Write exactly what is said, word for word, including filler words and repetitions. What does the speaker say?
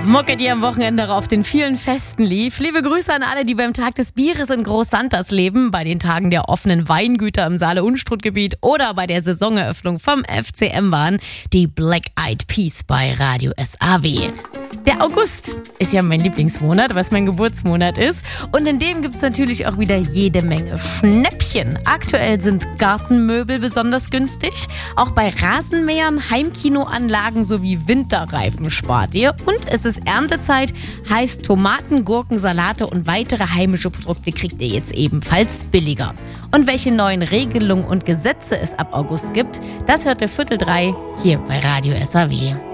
Mucke, die am Wochenende auf den vielen Festen lief. Liebe Grüße an alle, die beim Tag des Bieres in Groß-Sanders leben, bei den Tagen der offenen Weingüter im Saale-Unstrut-Gebiet oder bei der Saisoneröffnung vom F C M waren die Black Eyed Peas bei Radio S A W. Der August ist ja mein Lieblingsmonat, was mein Geburtsmonat ist. Und in dem gibt es natürlich auch wieder jede Menge Schnäppchen. Aktuell sind Gartenmöbel besonders günstig. Auch bei Rasenmähern, Heimkinoanlagen sowie Winterreifen spart ihr. Und es ist Erntezeit, heißt Tomaten, Gurken, Salate und weitere heimische Produkte kriegt ihr jetzt ebenfalls billiger. Und welche neuen Regelungen und Gesetze es ab August gibt, das hört ihr Viertel drei hier bei Radio S A W.